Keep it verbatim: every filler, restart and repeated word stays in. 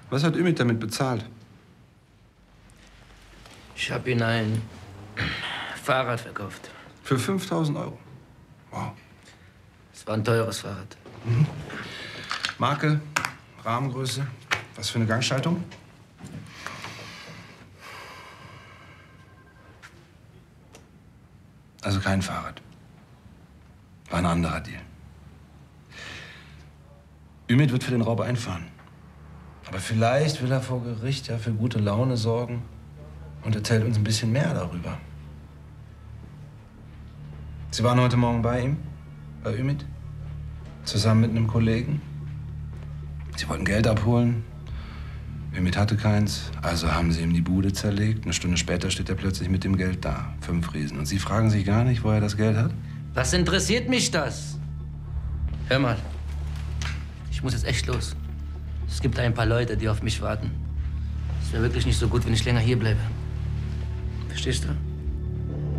Was hat Ümit damit bezahlt? Ich habe ihm ein Fahrrad verkauft. Für fünftausend Euro? Wow. Es war ein teures Fahrrad. Mhm. Marke, Rahmengröße, was für eine Gangschaltung? Also kein Fahrrad. War ein anderer Deal. Ümit wird für den Raub einfahren. Aber vielleicht will er vor Gericht ja für gute Laune sorgen und erzählt uns ein bisschen mehr darüber. Sie waren heute Morgen bei ihm, bei Ümit, zusammen mit einem Kollegen. Sie wollten Geld abholen. Ümit hatte keins, also haben sie ihm die Bude zerlegt. Eine Stunde später steht er plötzlich mit dem Geld da, fünf Riesen. Und Sie fragen sich gar nicht, wo er das Geld hat? Was interessiert mich das? Hör mal, ich muss jetzt echt los. Es gibt ein paar Leute, die auf mich warten. Es wäre wirklich nicht so gut, wenn ich länger hier bleibe. Verstehst du?